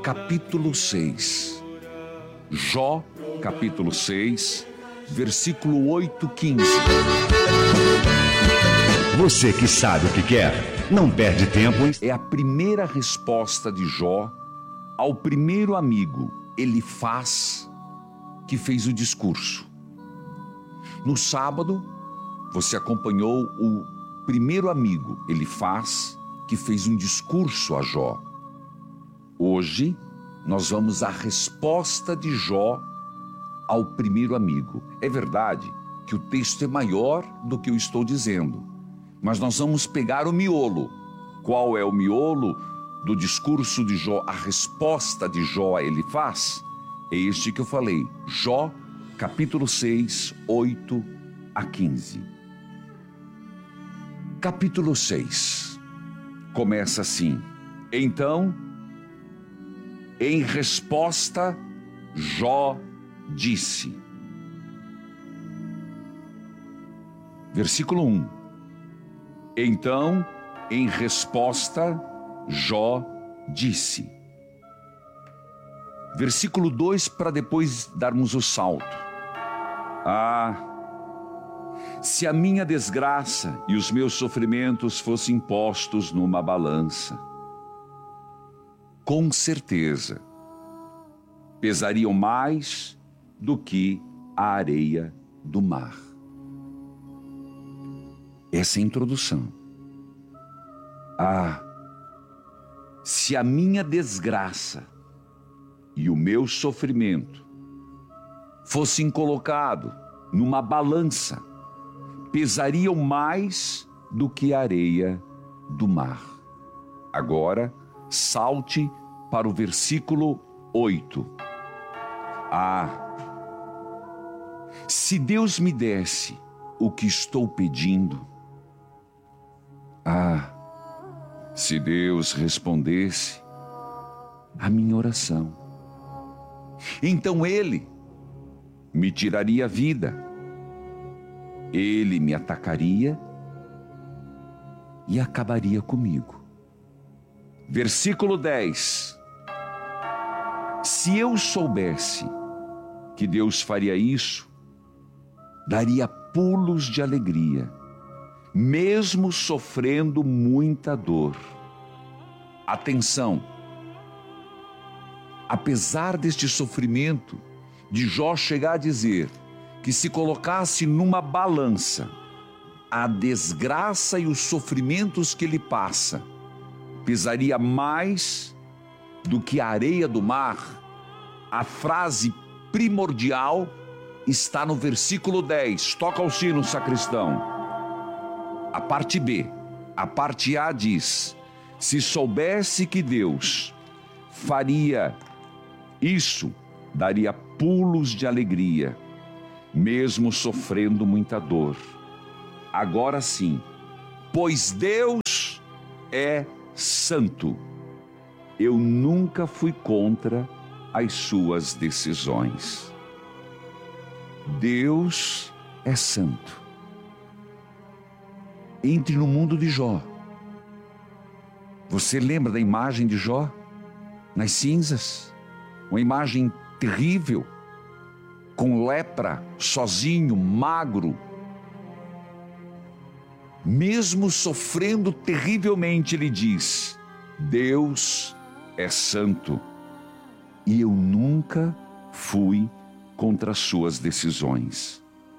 capítulo 6. Jó, capítulo 6, versículo 8, 15. Você que sabe o que quer, não perde tempo. É a primeira resposta de Jó ao primeiro amigo, Elifaz, que fez o discurso. No sábado, você acompanhou o primeiro amigo, Elifaz, que fez um discurso a Jó. Hoje, nós vamos à resposta de Jó ao primeiro amigo. É verdade que o texto é maior do que eu estou dizendo, mas nós vamos pegar o miolo. Qual é o miolo do discurso de Jó, a resposta de Jó a Elifaz? É este que eu falei, Jó, capítulo 6, 8 a 15. Capítulo 6 começa assim: então, em resposta, Jó disse. Versículo 1. Então, em resposta, Jó disse. Versículo 2, para depois darmos o salto. Se a minha desgraça e os meus sofrimentos fossem postos numa balança, com certeza pesariam mais do que a areia do mar. Essa é a introdução. Se a minha desgraça e o meu sofrimento fossem colocados numa balança, pesariam mais do que a areia do mar. Agora, salte para o versículo 8. Se Deus me desse o que estou pedindo, se Deus respondesse a minha oração, então Ele me tiraria a vida, Ele me atacaria e acabaria comigo. Versículo 10. Se eu soubesse que Deus faria isso, daria pulos de alegria, mesmo sofrendo muita dor. Atenção! Apesar deste sofrimento, de Jó chegar a dizer que se colocasse numa balança a desgraça e os sofrimentos que ele passa, pesaria mais do que a areia do mar, a frase primordial está no versículo 10. Toca o sino, sacristão. A parte B. A parte A diz: se soubesse que Deus faria isso, daria pulos de alegria, mesmo sofrendo muita dor. Agora sim, pois Deus é santo, eu nunca fui contra as suas decisões. Deus é santo. Entre no mundo de Jó. Você lembra da imagem de Jó? Nas cinzas? Uma imagem terrível, com lepra, sozinho, magro. Mesmo sofrendo terrivelmente, ele diz: Deus é santo e eu nunca fui contra as suas decisões.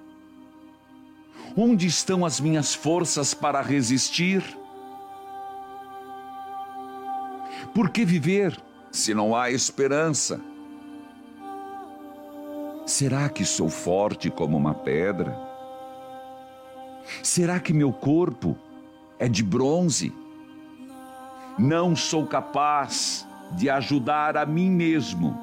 Onde estão as minhas forças para resistir? Por que viver se não há esperança? Será que sou forte como uma pedra? Será que meu corpo é de bronze? Não sou capaz de ajudar a mim mesmo.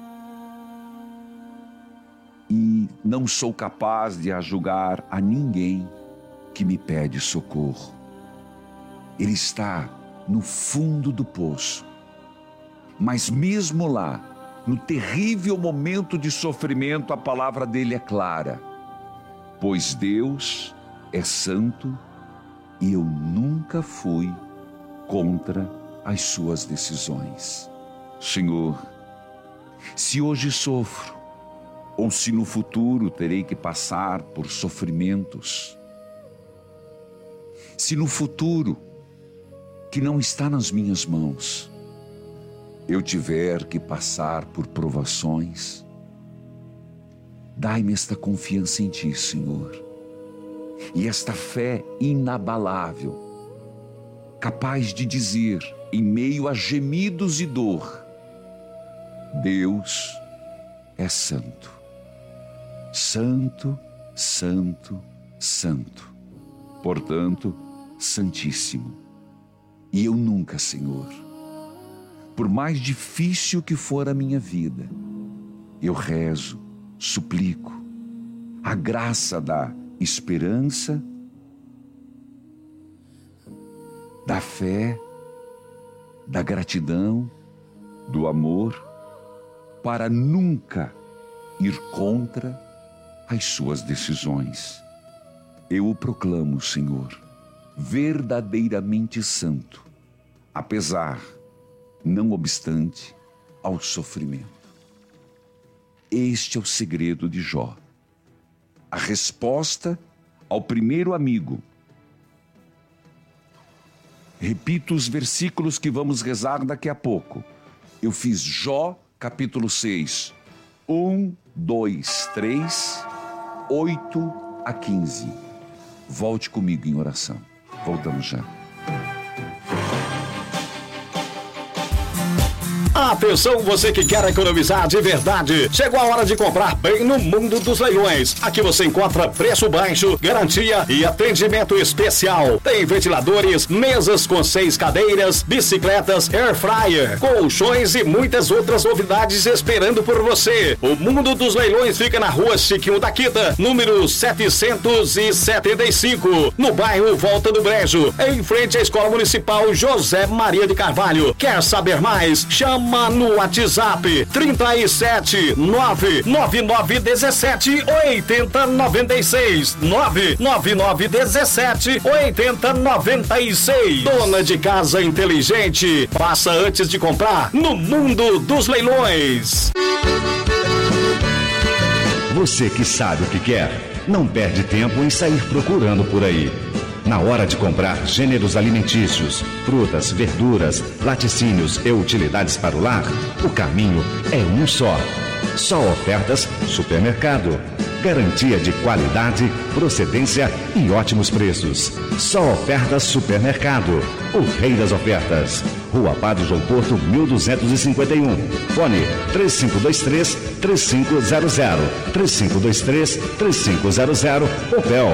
E não sou capaz de ajudar a ninguém que me pede socorro. Ele está no fundo do poço. Mas mesmo lá, no terrível momento de sofrimento, a palavra dele é clara: pois Deus é santo e eu nunca fui contra as suas decisões. Senhor, se hoje sofro, ou se no futuro terei que passar por sofrimentos, se no futuro, que não está nas minhas mãos, eu tiver que passar por provações, dai-me esta confiança em Ti, Senhor, e esta fé inabalável, capaz de dizer, em meio a gemidos e dor, Deus é santo, santo, santo, santo, portanto, santíssimo. E eu nunca, Senhor, por mais difícil que for a minha vida, eu rezo, suplico a graça da esperança, da fé, da gratidão, do amor, para nunca ir contra as suas decisões. Eu o proclamo, Senhor, verdadeiramente santo, apesar, não obstante, ao sofrimento. Este é o segredo de Jó. A resposta ao primeiro amigo. Repito os versículos que vamos rezar daqui a pouco. Eu fiz Jó, capítulo 6, 1, 2, 3, 8 a 15. Volte comigo em oração. Voltamos já. Atenção, você que quer economizar de verdade. Chegou a hora de comprar bem no Mundo dos Leilões. Aqui você encontra preço baixo, garantia e atendimento especial. Tem ventiladores, mesas com 6 cadeiras, bicicletas, air fryer, colchões e muitas outras novidades esperando por você. O Mundo dos Leilões fica na Rua Chiquinho da Quita, número 775, no bairro Volta do Brejo, em frente à Escola Municipal José Maria de Carvalho. Quer saber mais? Chama no WhatsApp 37 999 17 80 96 999 17 80 96. Dona de casa inteligente, faça antes de comprar no Mundo dos Leilões. Você que sabe o que quer, não perde tempo em sair procurando por aí. Na hora de comprar gêneros alimentícios, frutas, verduras, laticínios e utilidades para o lar, o caminho é um só. Só Ofertas Supermercado. Garantia de qualidade, procedência e ótimos preços. Só Ofertas Supermercado. O rei das ofertas. Rua Padre João Porto, 1251. Fone 3523-3500. 3523-3500. Opel.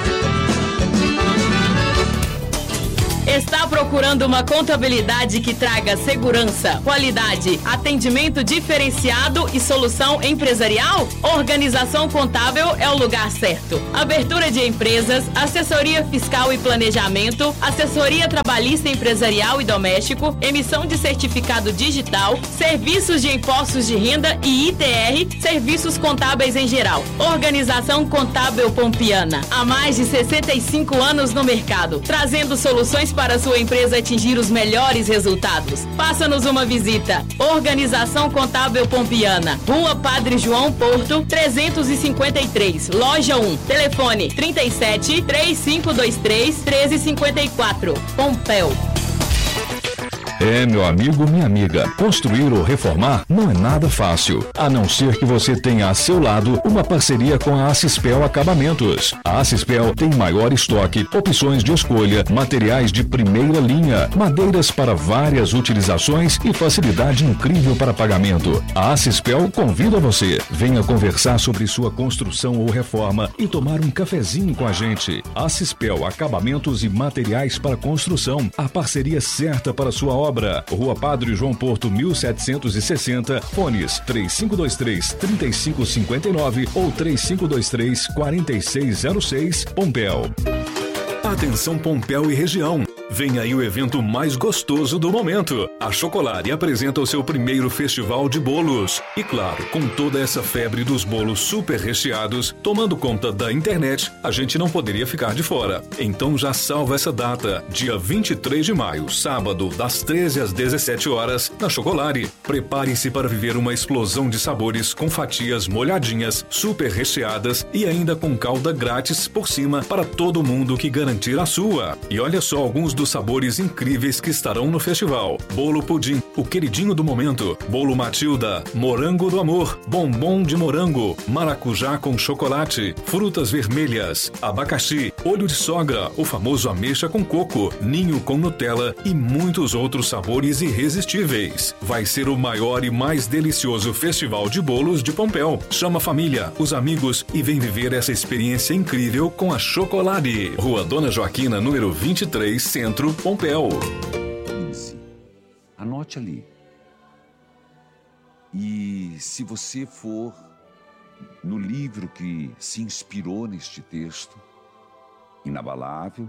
Está procurando uma contabilidade que traga segurança, qualidade, atendimento diferenciado e solução empresarial? Organização Contábil é o lugar certo. Abertura de empresas, assessoria fiscal e planejamento, assessoria trabalhista empresarial e doméstico, emissão de certificado digital, serviços de impostos de renda e ITR, serviços contábeis em geral. Organização Contábil Pompiana, há mais de 65 anos no mercado, trazendo soluções para sua empresa atingir os melhores resultados. Faça-nos uma visita. Organização Contábil Pompiana, Rua Padre João Porto, 353, Loja 1. Telefone 37 3523 1354. Pompéu. É, meu amigo, minha amiga, construir ou reformar não é nada fácil, a não ser que você tenha a seu lado uma parceria com a Acispel Acabamentos. A Acispel tem maior estoque, opções de escolha, materiais de primeira linha, madeiras para várias utilizações e facilidade incrível para pagamento. A Acispel convida você. Venha conversar sobre sua construção ou reforma e tomar um cafezinho com a gente. Acispel Acabamentos e Materiais para Construção, a parceria certa para sua obra. Rua Padre João Porto, 1760, fones 3523-3559 ou 3523-4606, Pompéu. Atenção Pompéu e região. Vem aí o evento mais gostoso do momento. A Chocolate apresenta o seu primeiro festival de bolos. E claro, com toda essa febre dos bolos super recheados, tomando conta da internet, a gente não poderia ficar de fora. Então já salva essa data, dia 23 de maio, sábado, das 13 às 17 horas, na Chocolate. Prepare-se para viver uma explosão de sabores com fatias molhadinhas, super recheadas e ainda com calda grátis por cima para todo mundo que garantir a sua. E olha só alguns dos sabores incríveis que estarão no festival: bolo pudim, o queridinho do momento; bolo Matilda, morango do amor, bombom de morango, maracujá com chocolate, frutas vermelhas, abacaxi, olho de sogra, o famoso ameixa com coco, ninho com Nutella e muitos outros sabores irresistíveis. Vai ser o maior e mais delicioso festival de bolos de Pompéu. Chama a família, os amigos e vem viver essa experiência incrível com a Chocolate. Rua Dona Joaquina, número 23, Centro, Pompéu. Anote ali. E se você for no livro que se inspirou neste texto, Inabalável,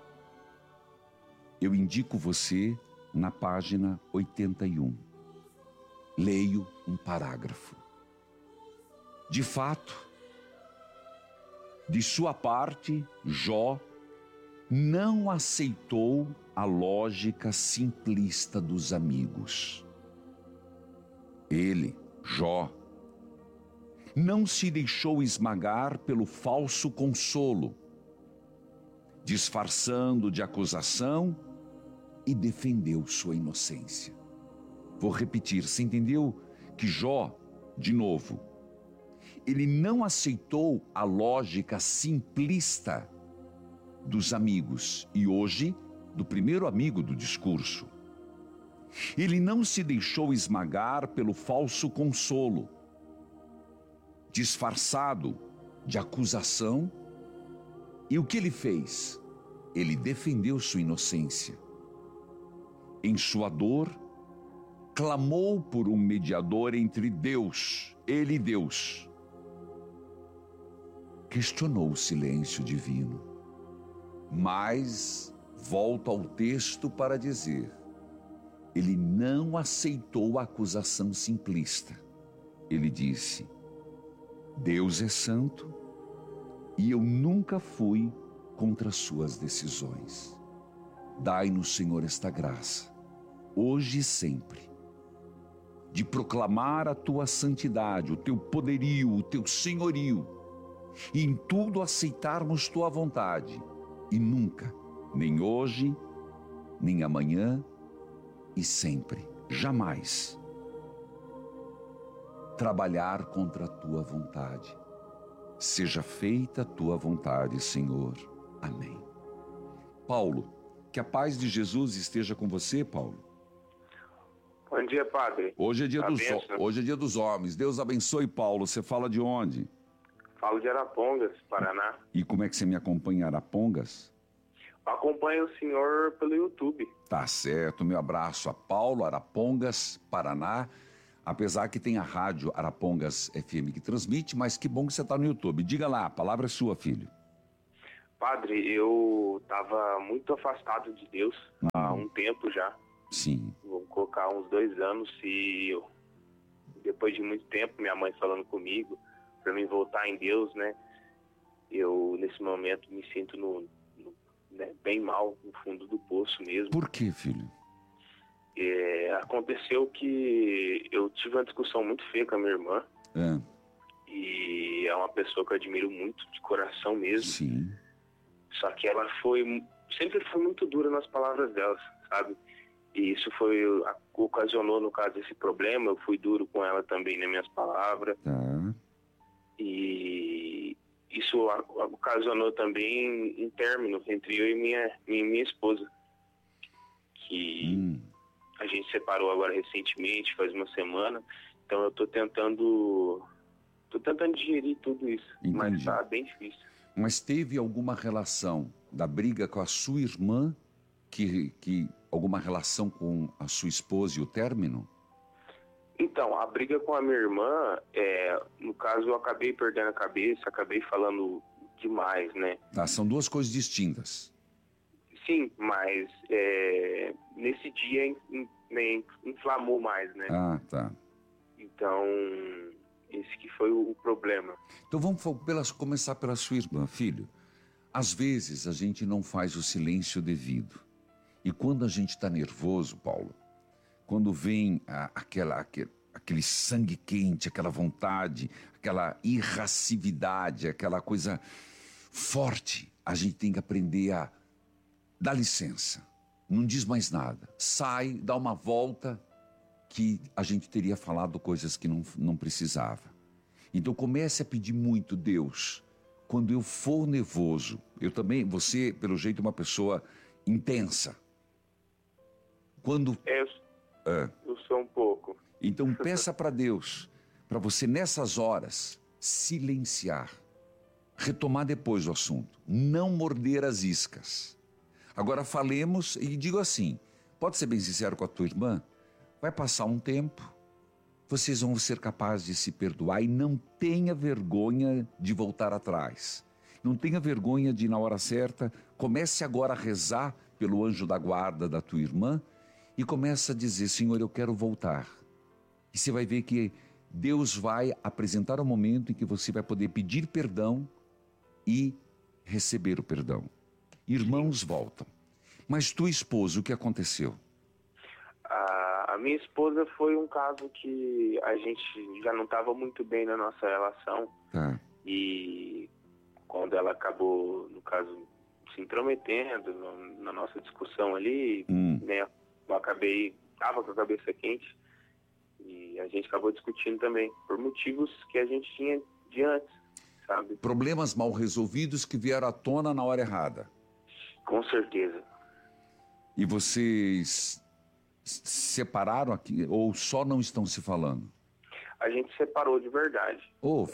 eu indico você na página 81. Leio um parágrafo. De fato, de sua parte, Jó não aceitou a lógica simplista dos amigos. Ele, Jó, não se deixou esmagar pelo falso consolo, disfarçando de acusação, e defendeu sua inocência. Vou repetir, você entendeu que Jó, de novo, ele não aceitou a lógica simplista dos amigos e hoje do primeiro amigo do discurso. Ele não se deixou esmagar pelo falso consolo, disfarçado de acusação. E o que ele fez? Ele defendeu sua inocência. Em sua dor, clamou por um mediador entre Deus, ele e Deus. Questionou o silêncio divino, mas volta ao texto para dizer: ele não aceitou a acusação simplista. Ele disse: Deus é santo e eu nunca fui contra suas decisões. Dai-nos, Senhor, esta graça, hoje e sempre, de proclamar a tua santidade, o teu poderio, o teu senhorio, e em tudo aceitarmos tua vontade, e nunca, nem hoje, nem amanhã, e sempre, jamais, trabalhar contra a tua vontade. Seja feita a tua vontade, Senhor. Amém. Paulo, que a paz de Jesus esteja com você, Paulo. Bom dia, padre. Hoje é dia dos homens. Deus abençoe, Paulo. Você fala de onde? Falo de Arapongas, Paraná. E como é que você me acompanha em Arapongas? Acompanho o senhor pelo YouTube. Tá certo. Meu abraço a Paulo, Arapongas, Paraná. Apesar que tem a rádio Arapongas FM que transmite, mas que bom que você está no YouTube. Diga lá, a palavra é sua, filho. Padre, eu estava muito afastado de Deus há um tempo já. Sim. Vou colocar uns 2 anos e depois de muito tempo, minha mãe falando comigo para mim voltar em Deus, né? Eu, nesse momento, me sinto né, bem mal, no fundo do poço mesmo. Por quê, filho? Aconteceu que eu tive uma discussão muito feia com a minha irmã. E é uma pessoa que eu admiro muito, de coração mesmo. Sim. Só que ela sempre foi muito dura nas palavras dela, sabe? E isso ocasionou, no caso, esse problema. Eu fui duro com ela também nas minhas palavras. Tá. E isso ocasionou também um término entre eu e minha esposa. Que a gente separou agora recentemente, faz uma semana. Então eu tô tentando digerir tudo isso. Entendi. Mas tá bem difícil. Mas teve alguma relação da briga com a sua irmã, que alguma relação com a sua esposa e o término? Então, a briga com a minha irmã, no caso, eu acabei perdendo a cabeça, acabei falando demais, né? Tá, são duas coisas distintas. Sim, mas nesse dia inflamou mais, né? Ah, tá. Então, esse que foi o problema. Então vamos começar pela sua irmã, filho. Às vezes a gente não faz o silêncio devido. E quando a gente está nervoso, Paulo, quando vem aquele sangue quente, aquela vontade, aquela irascibilidade, aquela coisa forte, a gente tem que aprender a dar licença. Não diz mais nada. Sai, dá uma volta, que a gente teria falado coisas que não precisava. Então comece a pedir muito, Deus, quando eu for nervoso, eu também, você, pelo jeito, é uma pessoa intensa. Quando... Eu sou um pouco. Então peça para Deus, para você nessas horas, silenciar, retomar depois o assunto, não morder as iscas. Agora falemos e digo assim, pode ser bem sincero com a tua irmã, vai passar um tempo, vocês vão ser capazes de se perdoar e não tenha vergonha de voltar atrás. Não tenha vergonha de, na hora certa, comece agora a rezar pelo anjo da guarda da tua irmã e comece a dizer, Senhor, eu quero voltar. E você vai ver que Deus vai apresentar um momento em que você vai poder pedir perdão e receber o perdão. Irmãos voltam. Mas tua esposa, o que aconteceu? A minha esposa foi um caso que a gente já não estava muito bem na nossa relação. Tá. E quando ela acabou, no caso, se intrometendo na nossa discussão ali, né, eu estava com a cabeça quente e a gente acabou discutindo também, por motivos que a gente tinha de antes, sabe? Problemas mal resolvidos que vieram à tona na hora errada. Com certeza. E vocês separaram aqui ou só não estão se falando? A gente separou de verdade.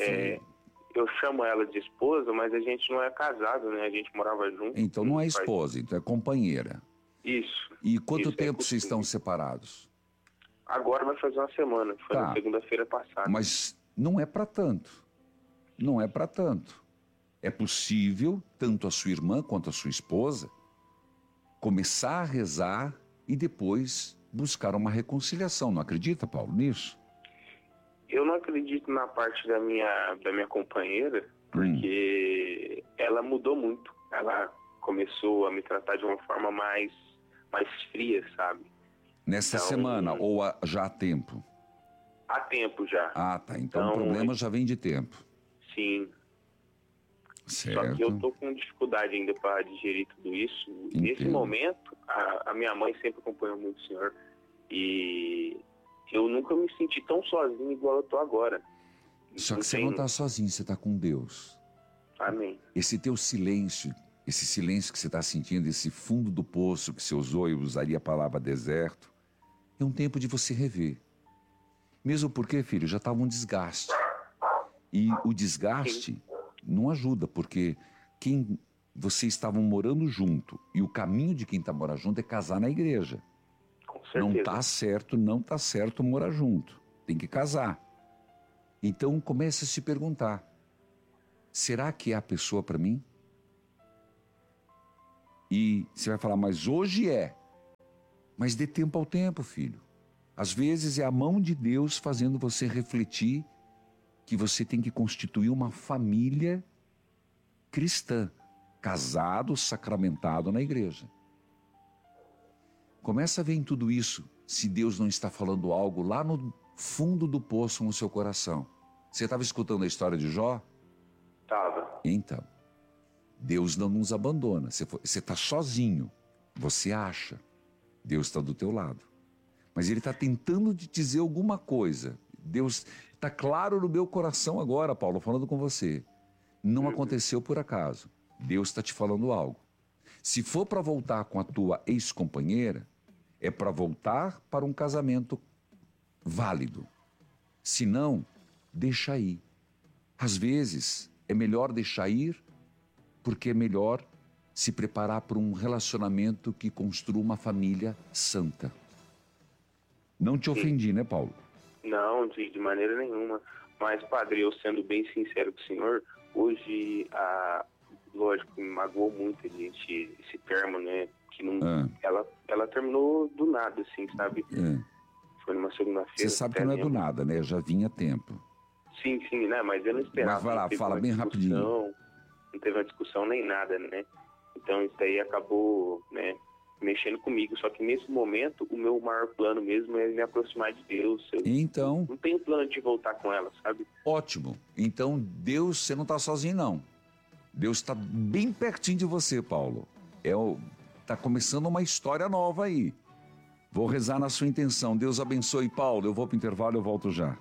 Eu chamo ela de esposa, mas a gente não é casado, né? A gente morava junto. Então não é esposa, então é companheira. Isso. E quanto tempo vocês estão separados? Agora vai fazer uma semana, foi na segunda-feira passada. Mas não é para tanto. Não é para tanto. É possível, tanto a sua irmã quanto a sua esposa, começar a rezar e depois buscar uma reconciliação. Não acredita, Paulo, nisso? Eu não acredito na parte da minha companheira, porque ela mudou muito. Ela começou a me tratar de uma forma mais fria, sabe? Nessa semana ou já há tempo? Há tempo já. Ah, tá. Então o problema já vem de tempo. Sim. Certo. Só que eu tô com dificuldade ainda para digerir tudo isso. Entendo. Nesse momento, a minha mãe sempre acompanhou muito o senhor. E eu nunca me senti tão sozinho igual eu tô agora. Só que você não tá sozinho, você tá com Deus. Amém. Esse teu silêncio, esse silêncio que você está sentindo, esse fundo do poço que você usou, eu usaria a palavra deserto, é um tempo de você rever. Mesmo porque, filho, já estava um desgaste. E o desgaste não ajuda, porque vocês estavam morando junto, e o caminho de quem está morando junto é casar na igreja. Com certeza. Não tá certo morar junto. Tem que casar. Então comece a se perguntar, será que é a pessoa para mim? E você vai falar, mas hoje é. Mas dê tempo ao tempo, filho. Às vezes é a mão de Deus fazendo você refletir que você tem que constituir uma família cristã, casado, sacramentado na igreja. Começa a ver em tudo isso, se Deus não está falando algo lá no fundo do poço no seu coração. Você estava escutando a história de Jó? Estava. Então, Deus não nos abandona. Você está sozinho, você acha. Deus está do teu lado. Mas Ele está tentando te dizer alguma coisa. Deus está claro no meu coração agora, Paulo, falando com você. Não aconteceu por acaso. Deus está te falando algo. Se for para voltar com a tua ex-companheira, é para voltar para um casamento válido. Se não, deixa ir. Às vezes, é melhor deixar ir, porque é melhor se preparar para um relacionamento que construa uma família santa. Não te ofendi, né, Paulo? Não, de maneira nenhuma. Mas, padre, eu sendo bem sincero com o senhor, hoje, lógico, me magoou muito esse termo, né, que não... Ela terminou do nada, assim, sabe? Foi numa segunda-feira. Você sabe que não é do nada, né? Já vinha tempo. Sim, né? Mas eu não esperava. Mas vai lá, fala bem rapidinho. Não teve uma discussão nem nada, né? Então isso aí acabou, né, mexendo comigo. Só que nesse momento, o meu maior plano mesmo é me aproximar de Deus. Então... Não tenho plano de voltar com ela, sabe? Ótimo. Então, Deus, você não está sozinho, não. Deus está bem pertinho de você, Paulo. Tá começando uma história nova aí. Vou rezar na sua intenção. Deus abençoe, Paulo. Eu vou para o intervalo, eu volto já.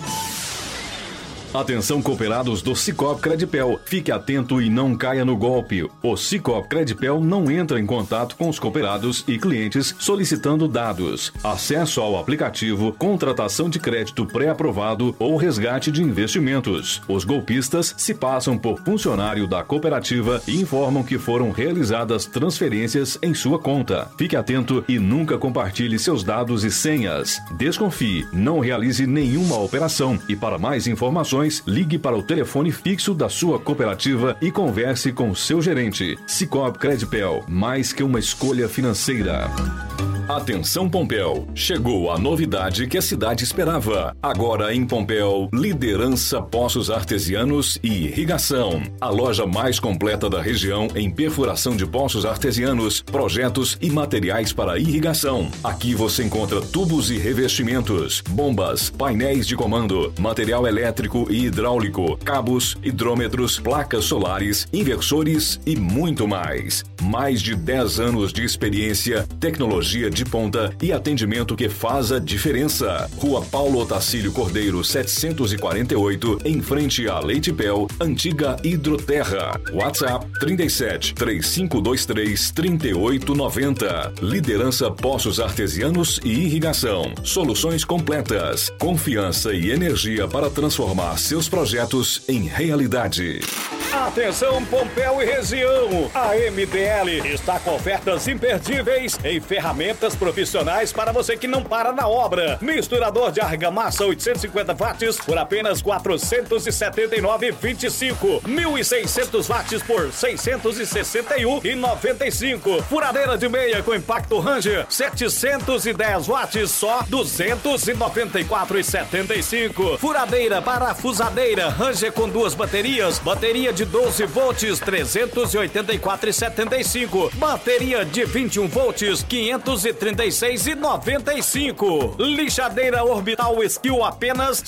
Atenção, cooperados do Sicoob Credipel. Fique atento e não caia no golpe. O Sicoob Credipel não entra em contato com os cooperados e clientes solicitando dados, acesso ao aplicativo, contratação de crédito pré-aprovado ou resgate de investimentos. Os golpistas se passam por funcionário da cooperativa e informam que foram realizadas transferências em sua conta. Fique atento e nunca compartilhe seus dados e senhas. Desconfie, não realize nenhuma operação e para mais informações, ligue para o telefone fixo da sua cooperativa e converse com seu gerente. Sicoob Credipel, mais que uma escolha financeira. Atenção, Pompéu! Chegou a novidade que a cidade esperava. Agora em Pompéu, Liderança Poços Artesianos e Irrigação. A loja mais completa da região em perfuração de poços artesianos, projetos e materiais para irrigação. Aqui você encontra tubos e revestimentos, bombas, painéis de comando, material elétrico e hidráulico, cabos, hidrômetros, placas solares, inversores e muito mais. Mais de 10 anos de experiência, tecnologia de ponta e atendimento que faz a diferença. Rua Paulo Otacílio Cordeiro, 748, em frente a Leitipel, antiga Hidroterra. WhatsApp 37 3523 3890. Liderança Poços Artesianos e Irrigação. Soluções completas, confiança e energia para transformar seus projetos em realidade. Atenção, Pompéu e região! A MDL está com ofertas imperdíveis em ferramentas profissionais para você que não para na obra. Misturador de argamassa 850 watts por apenas 479,25. 1.600 watts por 661,95. Furadeira de meia com impacto Ranger 710 watts só 294,75. Furadeira parafusadeira Ranger com duas baterias. Bateria de 12 volts 384,75. Bateria de 21 volts 536,95. Lixadeira orbital Skill apenas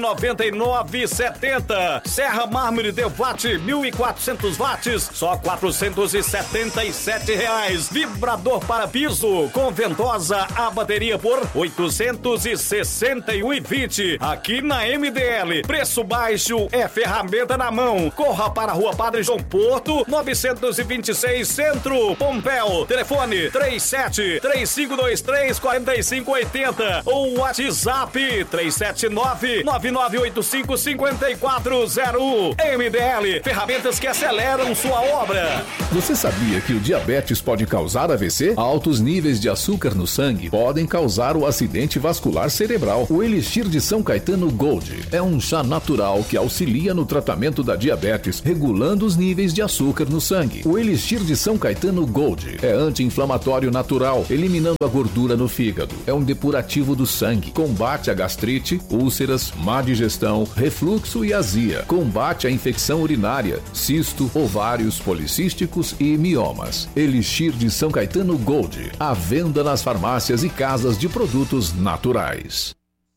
199,70. Serra mármore de watt 1.400 watts só 477 reais. Vibrador para piso com ventosa a bateria por 861,20. Aqui na MDL, preço baixo é ferramenta na mão. Corra para a Rua Padre João Porto, 926 Centro, Pompéu. Telefone 37 3523 4580 ou WhatsApp 379 9985 5401. MDL, ferramentas que aceleram sua obra. Você sabia que o diabetes pode causar AVC? Altos níveis de açúcar no sangue podem causar o acidente vascular cerebral. O Elixir de São Caetano Gold é um chá natural que auxilia no tratamento da diabetes, regulando os níveis de açúcar no sangue. O Elixir de São Caetano Gold é anti-inflamatório natural, eliminando a gordura no fígado. É um depurativo do sangue, combate a gastrite, úlceras, má digestão, refluxo e azia. Combate a infecção urinária, cisto, ovários policísticos e miomas. Elixir de São Caetano Gold, à venda nas farmácias e casas de produtos naturais.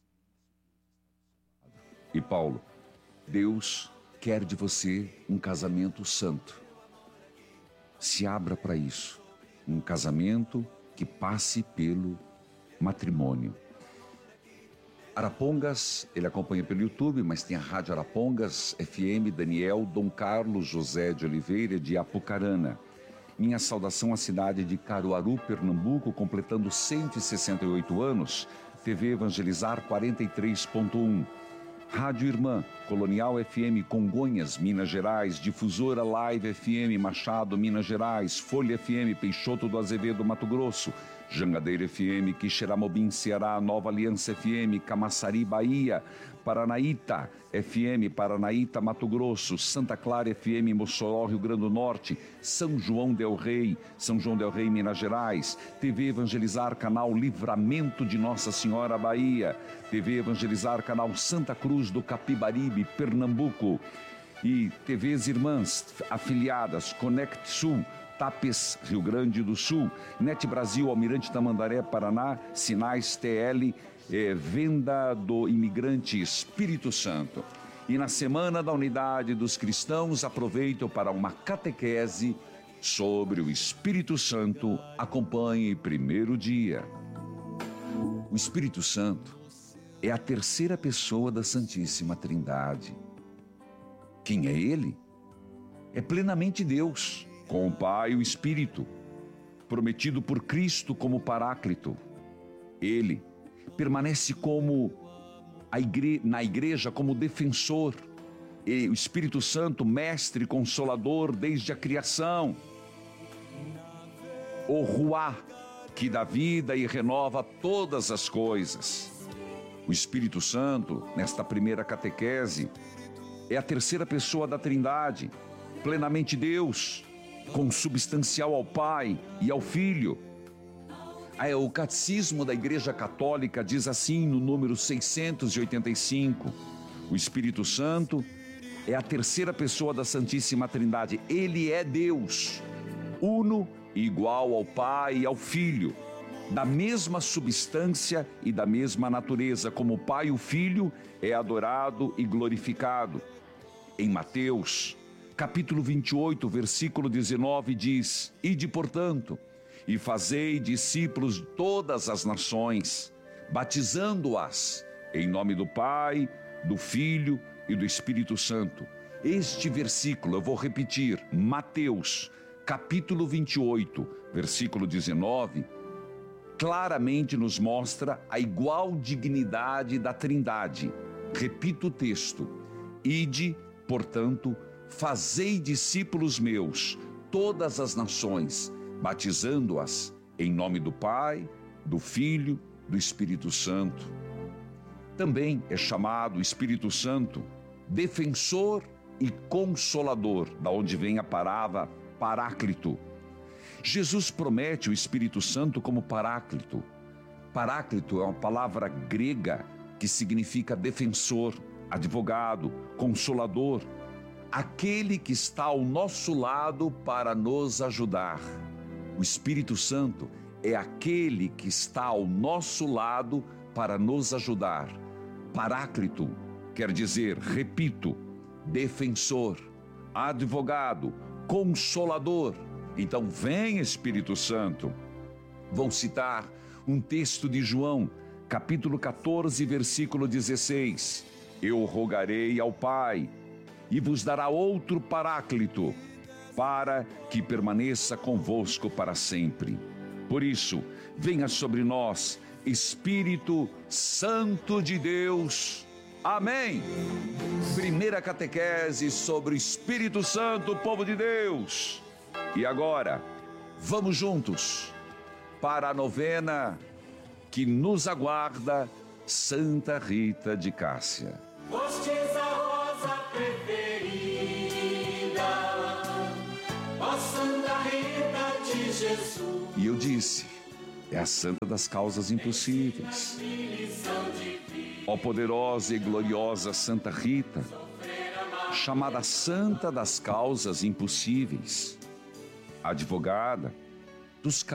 E Paulo, Deus quer de você um casamento santo. Se abra para isso. Um casamento que passe pelo matrimônio. Arapongas, ele acompanha pelo YouTube, mas tem a Rádio Arapongas, FM, Daniel, Dom Carlos José de Oliveira, de Apucarana. Minha saudação à cidade de Caruaru, Pernambuco, completando 168 anos. TV Evangelizar 43.1. Rádio Irmã, Colonial FM Congonhas, Minas Gerais, Difusora Live FM Machado, Minas Gerais, Folha FM Peixoto do Azevedo, Mato Grosso, Jangadeiro FM, Quixeramobim, Ceará, Nova Aliança FM, Camaçari, Bahia, Paranaíta FM, Paranaíta, Mato Grosso, Santa Clara FM, Mossoró, Rio Grande do Norte, São João del Rei, Minas Gerais, TV Evangelizar, canal Livramento de Nossa Senhora, Bahia, TV Evangelizar, canal Santa Cruz do Capibaribe, Pernambuco, e TVs Irmãs afiliadas, Conect Sul, Tapes, Rio Grande do Sul, Net Brasil, Almirante Tamandaré, Paraná, Sinais TL, Venda do Imigrante, Espírito Santo. E na Semana da Unidade dos Cristãos, aproveito para uma catequese sobre o Espírito Santo. Acompanhe primeiro dia. O Espírito Santo é a terceira pessoa da Santíssima Trindade. Quem é ele? É plenamente Deus, com o Pai e o Espírito, prometido por Cristo como Paráclito. Ele permanece na igreja como defensor, e o Espírito Santo, mestre consolador desde a criação. O Ruá, que dá vida e renova todas as coisas. O Espírito Santo, nesta primeira catequese, é a terceira pessoa da Trindade, plenamente Deus, consubstancial ao Pai e ao Filho. O Catecismo da Igreja Católica diz assim no número 685, o Espírito Santo é a terceira pessoa da Santíssima Trindade. Ele é Deus, uno e igual ao Pai e ao Filho, da mesma substância e da mesma natureza, como o Pai e o Filho é adorado e glorificado. Em Mateus, capítulo 28, versículo 19, diz: Ide, portanto, e fazei discípulos de todas as nações, batizando-as em nome do Pai, do Filho e do Espírito Santo. Este versículo, eu vou repetir, Mateus, capítulo 28, versículo 19, claramente nos mostra a igual dignidade da Trindade. Repito o texto: Ide, portanto, fazei discípulos meus, todas as nações, batizando-as em nome do Pai, do Filho, do Espírito Santo. Também é chamado Espírito Santo defensor e consolador, da onde vem a palavra Paráclito. Jesus promete o Espírito Santo como Paráclito. Paráclito é uma palavra grega que significa defensor, advogado, consolador, aquele que está ao nosso lado para nos ajudar. O Espírito Santo é aquele que está ao nosso lado para nos ajudar. Paráclito quer dizer, repito, defensor, advogado, consolador. Então vem, Espírito Santo. Vou citar um texto de João, capítulo 14, versículo 16. Eu rogarei ao Pai e vos dará outro Paráclito, para que permaneça convosco para sempre. Por isso, venha sobre nós, Espírito Santo de Deus. Amém. Primeira catequese sobre o Espírito Santo, povo de Deus. E agora, vamos juntos para a novena que nos aguarda, Santa Rita de Cássia. Fostes a rosa preferida, ó Santa Rita de Jesus. E eu disse, é a santa das causas impossíveis. Ó poderosa e gloriosa Santa Rita, chamada Santa das Causas Impossíveis, advogada dos